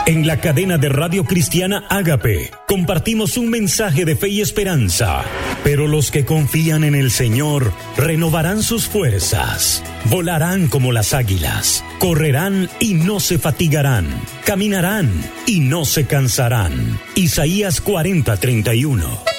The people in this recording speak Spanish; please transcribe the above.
En la cadena de Radio Cristiana Ágape compartimos un mensaje de fe y esperanza. Pero los que confían en el Señor renovarán sus fuerzas, volarán como las águilas, correrán y no se fatigarán, caminarán y no se cansarán. Isaías 40:31.